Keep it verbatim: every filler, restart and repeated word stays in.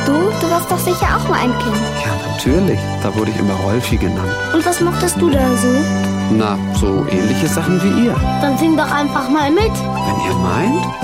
Du? Du warst doch sicher auch mal ein Kind. Ja, natürlich. Da wurde ich immer Rolfi genannt. Und was mochtest du da so? Na, so ähnliche Sachen wie ihr. Dann sing doch einfach mal mit. Wenn ihr meint.